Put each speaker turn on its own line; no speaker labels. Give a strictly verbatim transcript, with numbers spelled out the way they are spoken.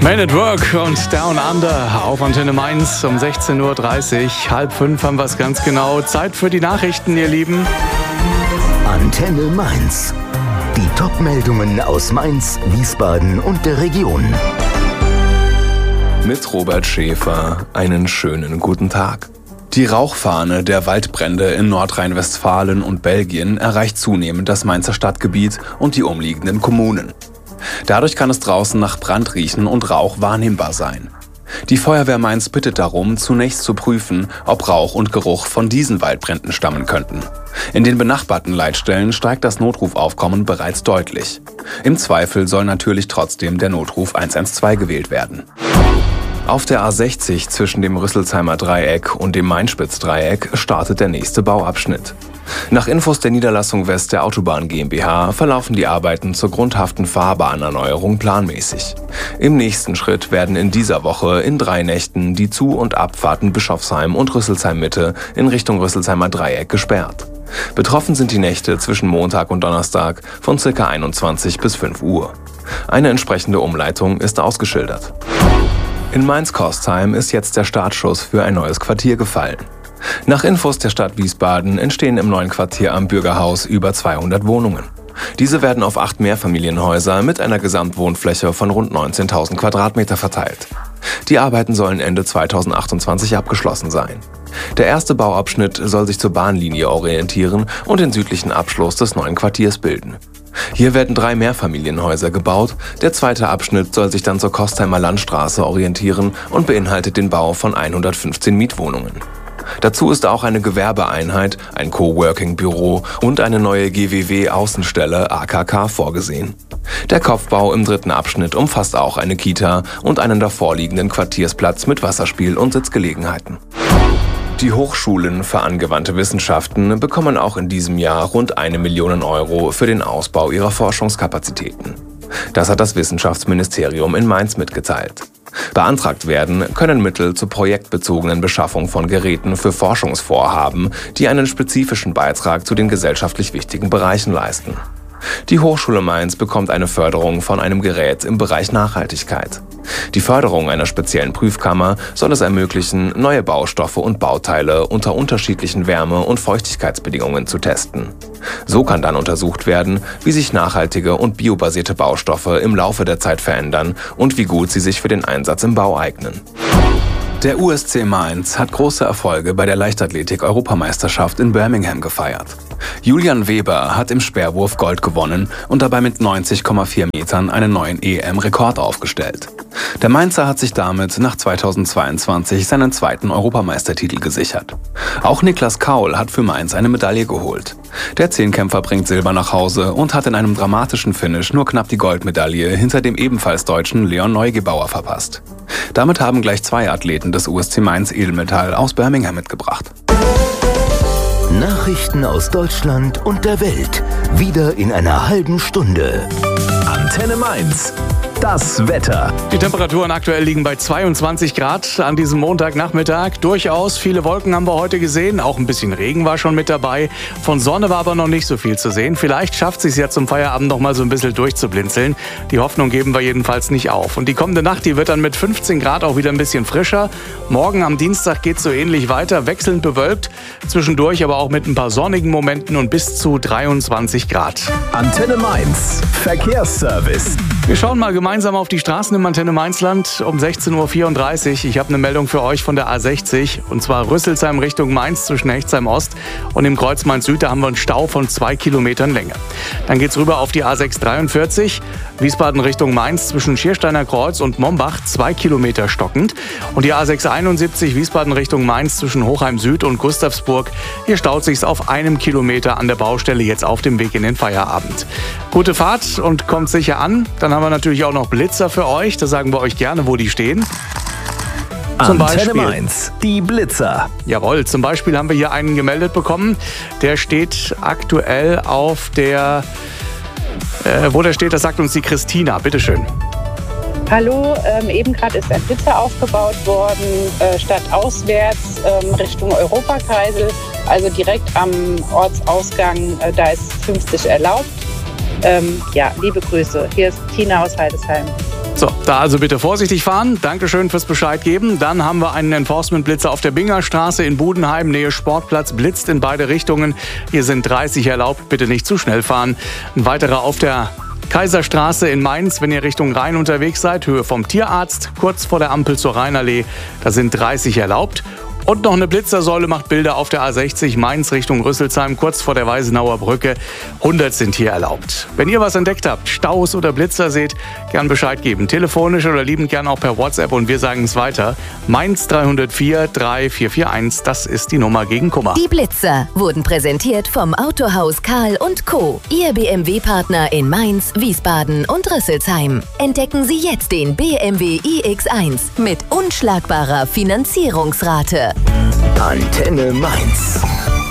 Man at Work und Down Under auf Antenne Mainz um sechzehn Uhr dreißig. Halb fünf haben wir es ganz genau. Zeit für die Nachrichten, ihr Lieben.
Antenne Mainz. Die Top-Meldungen aus Mainz, Wiesbaden und der Region.
Mit Robert Schäfer einen schönen guten Tag. Die Rauchfahne der Waldbrände in Nordrhein-Westfalen und Belgien erreicht zunehmend das Mainzer Stadtgebiet und die umliegenden Kommunen. Dadurch kann es draußen nach Brand riechen und Rauch wahrnehmbar sein. Die Feuerwehr Mainz bittet darum, zunächst zu prüfen, ob Rauch und Geruch von diesen Waldbränden stammen könnten. In den benachbarten Leitstellen steigt das Notrufaufkommen bereits deutlich. Im Zweifel soll natürlich trotzdem der Notruf eins eins zwei gewählt werden. Auf der A sechzig zwischen dem Rüsselsheimer Dreieck und dem Mainspitz-Dreieck startet der nächste Bauabschnitt. Nach Infos der Niederlassung West der Autobahn GmbH verlaufen die Arbeiten zur grundhaften Fahrbahnerneuerung planmäßig. Im nächsten Schritt werden in dieser Woche in drei Nächten die Zu- und Abfahrten Bischofsheim und Rüsselsheim-Mitte in Richtung Rüsselsheimer Dreieck gesperrt. Betroffen sind die Nächte zwischen Montag und Donnerstag von ca. einundzwanzig bis fünf Uhr. Eine entsprechende Umleitung ist ausgeschildert. In Mainz-Kostheim ist jetzt der Startschuss für ein neues Quartier gefallen. Nach Infos der Stadt Wiesbaden entstehen im neuen Quartier am Bürgerhaus über zweihundert Wohnungen. Diese werden auf acht Mehrfamilienhäuser mit einer Gesamtwohnfläche von rund neunzehntausend Quadratmeter verteilt. Die Arbeiten sollen Ende zweitausendachtundzwanzig abgeschlossen sein. Der erste Bauabschnitt soll sich zur Bahnlinie orientieren und den südlichen Abschluss des neuen Quartiers bilden. Hier werden drei Mehrfamilienhäuser gebaut, der zweite Abschnitt soll sich dann zur Kostheimer Landstraße orientieren und beinhaltet den Bau von hundertfünfzehn Mietwohnungen. Dazu ist auch eine Gewerbeeinheit, ein Coworking-Büro und eine neue G W W-Außenstelle A K K vorgesehen. Der Kopfbau im dritten Abschnitt umfasst auch eine Kita und einen davorliegenden Quartiersplatz mit Wasserspiel- und Sitzgelegenheiten. Die Hochschulen für angewandte Wissenschaften bekommen auch in diesem Jahr rund eine Million Euro für den Ausbau ihrer Forschungskapazitäten. Das hat das Wissenschaftsministerium in Mainz mitgeteilt. Beantragt werden können Mittel zur projektbezogenen Beschaffung von Geräten für Forschungsvorhaben, die einen spezifischen Beitrag zu den gesellschaftlich wichtigen Bereichen leisten. Die Hochschule Mainz bekommt eine Förderung von einem Gerät im Bereich Nachhaltigkeit. Die Förderung einer speziellen Prüfkammer soll es ermöglichen, neue Baustoffe und Bauteile unter unterschiedlichen Wärme- und Feuchtigkeitsbedingungen zu testen. So kann dann untersucht werden, wie sich nachhaltige und biobasierte Baustoffe im Laufe der Zeit verändern und wie gut sie sich für den Einsatz im Bau eignen. Der U S C Mainz hat große Erfolge bei der Leichtathletik-Europameisterschaft in Birmingham gefeiert. Julian Weber hat im Speerwurf Gold gewonnen und dabei mit neunzig Komma vier Metern einen neuen E M-Rekord aufgestellt. Der Mainzer hat sich damit nach zweitausendzweiundzwanzig seinen zweiten Europameistertitel gesichert. Auch Niklas Kaul hat für Mainz eine Medaille geholt. Der Zehnkämpfer bringt Silber nach Hause und hat in einem dramatischen Finish nur knapp die Goldmedaille hinter dem ebenfalls Deutschen Leon Neugebauer verpasst. Damit haben gleich zwei Athleten des U S C Mainz Edelmetall aus Birmingham mitgebracht.
Nachrichten aus Deutschland und der Welt. Wieder in einer halben Stunde. Antenne Mainz. Das Wetter.
Die Temperaturen aktuell liegen bei zweiundzwanzig Grad an diesem Montagnachmittag. Durchaus viele Wolken haben wir heute gesehen. Auch ein bisschen Regen war schon mit dabei. Von Sonne war aber noch nicht so viel zu sehen. Vielleicht schafft es sich ja zum Feierabend noch mal so ein bisschen durchzublinzeln. Die Hoffnung geben wir jedenfalls nicht auf. Und die kommende Nacht, die wird dann mit fünfzehn Grad auch wieder ein bisschen frischer. Morgen am Dienstag geht es so ähnlich weiter. Wechselnd bewölkt. Zwischendurch aber auch mit ein paar sonnigen Momenten und bis zu dreiundzwanzig Grad.
Antenne Mainz. Verkehrsservice.
Wir schauen mal gemeinsam auf die Straßen im Antenne Mainzland um sechzehn Uhr vierunddreißig. Ich habe eine Meldung für euch von der A sechzig und zwar Rüsselsheim Richtung Mainz zwischen Hechtsheim Ost und im Kreuz Mainz Süd. Da haben wir einen Stau von zwei Kilometern Länge. Dann geht's rüber auf die A sechs dreiundvierzig, Wiesbaden Richtung Mainz zwischen Schiersteiner Kreuz und Mombach, zwei Kilometer stockend. Und die A sechs einundsiebzig, Wiesbaden Richtung Mainz zwischen Hochheim Süd und Gustavsburg. Hier staut sich's auf einem Kilometer an der Baustelle jetzt auf dem Weg in den Feierabend. Gute Fahrt und kommt sicher an. Dann haben wir natürlich auch noch Blitzer für euch. Da sagen wir euch gerne, wo die stehen. Zum
Antenne
Beispiel
Mainz, die Blitzer.
Jawohl, zum Beispiel haben wir hier einen gemeldet bekommen. Der steht aktuell auf der... Äh, wo der steht, das sagt uns die Christina. Bitteschön.
Hallo, ähm, eben gerade ist ein Blitzer aufgebaut worden, äh, stadtauswärts ähm, Richtung Europakreisel, also direkt am Ortsausgang, äh, da ist fünfzig erlaubt. Ähm, ja, liebe Grüße, hier ist Tina aus Heidesheim.
So, da also bitte vorsichtig fahren. Dankeschön fürs Bescheid geben. Dann haben wir einen Enforcement-Blitzer auf der Bingerstraße in Budenheim, Nähe Sportplatz, blitzt in beide Richtungen. Hier sind dreißig erlaubt, bitte nicht zu schnell fahren. Ein weiterer auf der Kaiserstraße in Mainz, wenn ihr Richtung Rhein unterwegs seid, Höhe vom Tierarzt, kurz vor der Ampel zur Rheinallee, da sind dreißig erlaubt. Und noch eine Blitzersäule macht Bilder auf der A sechzig Mainz Richtung Rüsselsheim, kurz vor der Weisenauer Brücke. hundert sind hier erlaubt. Wenn ihr was entdeckt habt, Staus oder Blitzer seht, gern Bescheid geben. Telefonisch oder liebend gern auch per WhatsApp und wir sagen es weiter. Mainz drei null vier drei vier vier eins, das ist die Nummer gegen Kummer.
Die Blitzer wurden präsentiert vom Autohaus Karl und Co., Ihr B M W-Partner in Mainz, Wiesbaden und Rüsselsheim. Entdecken Sie jetzt den B M W i X eins mit unschlagbarer Finanzierungsrate.
Antenne Mainz.